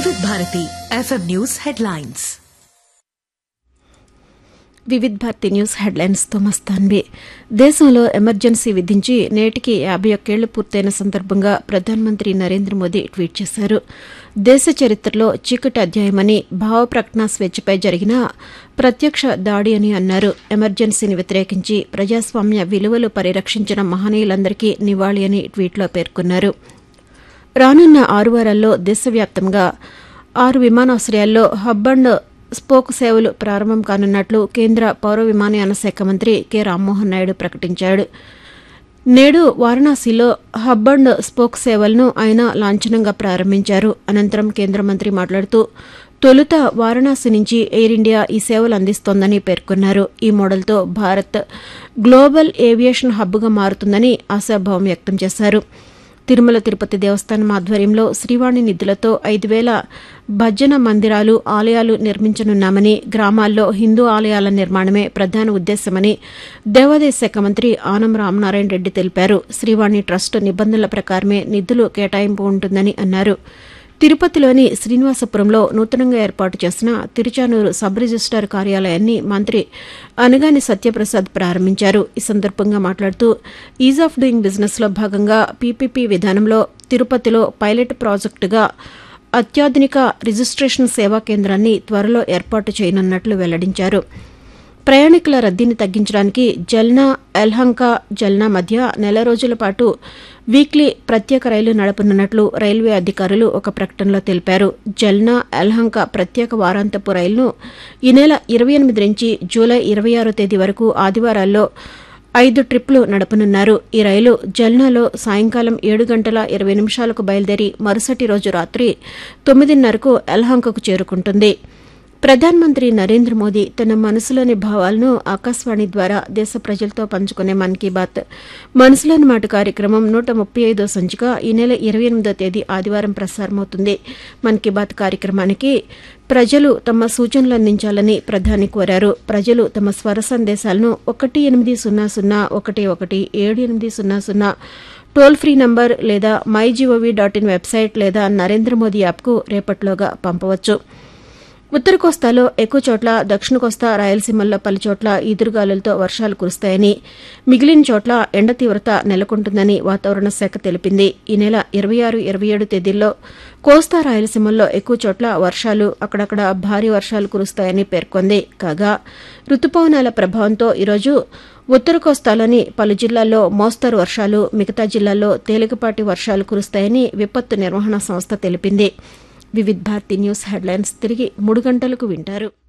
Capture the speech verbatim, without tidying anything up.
వివిధ Bharati FM news headlines. వివిధ Bharati news హెడ్లైన్స్తో మస్తాన్వి. దేశంలో ఎమర్జెన్సీ విధించి నేటికి యాభై ఒక్కేళ్లు పూర్తయిన సందర్భంగా ప్రధానమంత్రి నరేంద్ర మోదీ ట్వీట్ చేశారు. దేశ చరిత్రలో చీకటి అధ్యాయమని, భావ ప్రకటన స్వేచ్ఛపై జరిగిన ప్రత్యక్ష దాడి అని అన్నారు. ఎమర్జెన్సీని వ్యతిరేకించి ప్రజాస్వామ్య విలువలు పరిరక్షించిన మహనీయులందరికీ నివాళి అని ట్వీట్లో పేర్కొన్నారు. రానున్న ఆరు వారాల్లో దేశవ్యాప్తంగా ఆరు విమానాశ్రయాల్లో హబ్ అండ్ స్పోక్ సేవలు ప్రారంభం కానున్నట్లు కేంద్ర పౌర విమానయాన శాఖ మంత్రి కె రామ్మోహన్ నాయుడు ప్రకటించాడు. నేడు వారణాసిలో హబ్ అండ్ స్పోక్ సేవలను ఆయన లాంఛనంగా ప్రారంభించారు. అనంతరం కేంద్ర మంత్రి మాట్లాడుతూ తొలుత వారణాసి నుంచి ఎయిర్ ఇండియా ఈ సేవలు అందిస్తోందని పేర్కొన్నారు. ఈ మోడల్తో భారత్ గ్లోబల్ ఏవియేషన్ హబ్గా మారుతుందని ఆశాభావం వ్యక్తం చేశారు. తిరుమల తిరుపతి దేవస్థానం ఆధ్వర్యంలో శ్రీవాణి నిధులతో ఐదు వేల భజన మందిరాలు, ఆలయాలు నిర్మించనున్నామని, గ్రామాల్లో హిందూ ఆలయాల నిర్మాణమే ప్రధాన ఉద్దేశమని దేవాదాయ శాఖ మంత్రి ఆనం రామనారాయణ రెడ్డి తెలిపారు. శ్రీవాణి ట్రస్ట్ నిబంధనల ప్రకారమే నిధులు కేటాయింపు ఉంటుందని అన్నారు. తిరుపతిలోని శ్రీనివాసపురంలో నూతనంగా ఏర్పాటు చేసిన తిరుచానూరు సబ్ రిజిస్టార్ కార్యాలయాన్ని మంత్రి అనగాని సత్యప్రసాద్ ప్రారంభించారు. ఈ సందర్భంగా మాట్లాడుతూ ఈజ్ ఆఫ్ డూయింగ్ బిజినెస్లో భాగంగా పీపీపీ విధానంలో తిరుపతిలో పైలట్ ప్రాజెక్టుగా అత్యాధునిక రిజిస్ట్రేషన్ సేవా కేంద్రాన్ని త్వరలో ఏర్పాటు చేయనున్నట్లు వెల్లడించారు. ప్రయాణికుల రద్దీని తగ్గించడానికి జల్నా, యలహంక, జల్నా మధ్య నెల రోజుల పాటు వీక్లీ ప్రత్యేక రైలు నడపనున్నట్లు రైల్వే అధికారులు ఒక ప్రకటనలో తెలిపారు. జల్నా, యలహంక ప్రత్యేక వారాంతపు రైలును ఈ నెల ఇరవై ఎనిమిది నుంచి జూలై ఇరవై ఆరో తేదీ వరకు ఆదివారాల్లో ఐదు ట్రిప్లు నడపనున్నారు. ఈ రైలు జల్నాలో సాయంకాలం ఏడు గంటల ఇరవై నిమిషాలకు బయలుదేరి మరుసటి రోజు రాత్రి తొమ్మిదిన్నరకు యలహంకకు చేరుకుంటుంది. ప్రధానమంత్రి నరేంద్ర మోదీ తన మనసులోని భావాలను ఆకాశవాణి ద్వారా దేశ ప్రజలతో పంచుకునే మన్ కీ బాత్ మనసులోని మాట కార్యక్రమం నూట ముప్పై ఐదో సంచిక ఈ నెల ఇరవై ఎనిమిదో తేదీ ఆదివారం ప్రసారమవుతుంది. మన్ కీ బాత్ కార్యక్రమానికి ప్రజలు తమ సూచనలు అందించాలని ప్రధాని కోరారు. ప్రజలు తమ స్వర సందేశాలను ఒకటి ఎనిమిది సున్నా సున్నా ఒకటి ఒకటి ఏడు ఎనిమిది సున్నా సున్నా టోల్ ఫ్రీ నంబర్ లేదా my GOV dot in website లేదా నరేంద్ర మోదీ యాప్కు రేపటిలోగా పంపవచ్చు. ఉత్తర కోస్తాలో ఎక్కువ చోట్ల, దక్షిణ కోస్తా, రాయలసీమల్లో పలుచోట్ల ఈదురుగాలులతో వర్షాలు కురుస్తాయని, మిగిలిన చోట్ల ఎండ తీవ్రత నెలకొంటుందని వాతావరణ శాఖ తెలిపింది. ఈ నెల ఇరవై ఆరు ఇరవై ఏడు తేదీల్లో కోస్తా, రాయలసీమల్లో ఎక్కువ చోట్ల వర్షాలు, అక్కడక్కడ భారీ వర్షాలు కురుస్తాయని పేర్కొంది. కాగా రుతుపవనాల ప్రభావంతో ఈరోజు ఉత్తర కోస్తాలోని పలు జిల్లాల్లో మోస్తరు వర్షాలు, మిగతా జిల్లాల్లో తేలికపాటి వర్షాలు కురుస్తాయని విపత్తు నిర్వహణ సంస్థ తెలిపింది. వివిధ భారతి న్యూస్ హెడ్లైన్స్ తిరిగి మూడు గంటలకు వింటారు.